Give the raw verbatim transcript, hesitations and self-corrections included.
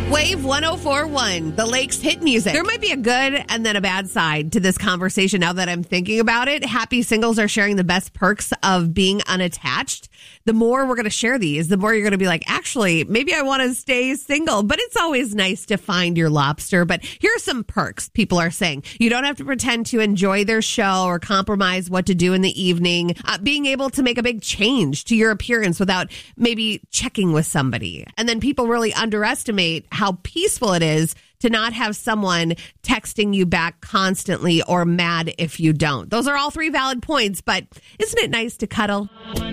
Wave one oh four point one, the Lakes hit music. There might be a good and then a bad side to this conversation now that I'm thinking about it. Happy singles are sharing the best perks of being unattached. The more we're going to share these, the more you're going to be like, actually, maybe I want to stay single. But it's always nice to find your lobster. But here are some perks people are saying. You don't have to pretend to enjoy their show or compromise what to do in the evening. Uh, being able to make a big change to your appearance without maybe checking with somebody. And then people really underestimate how peaceful it is to not have someone texting you back constantly or mad if you don't. Those are all three valid points, but isn't it nice to cuddle?